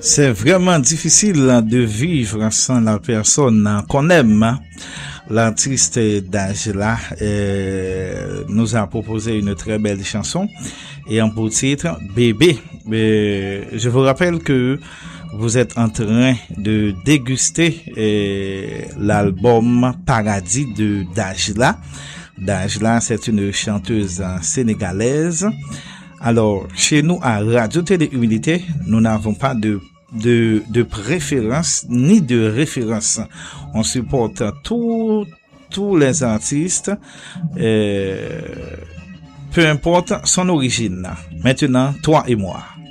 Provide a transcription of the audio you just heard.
C'est vraiment difficile de vivre sans la personne qu'on aime. L'artiste d'Angela nous a proposé une très belle chanson et un beau titre, Bébé. Je vous rappelle que vous êtes en train de déguster l'album Paradis de Dajla. Dajla, c'est une chanteuse sénégalaise. Alors, chez nous à Radio Télé Humilité, nous n'avons pas de préférence ni de référence. On supporte tous les artistes, peu importe son origine. Maintenant, toi et moi.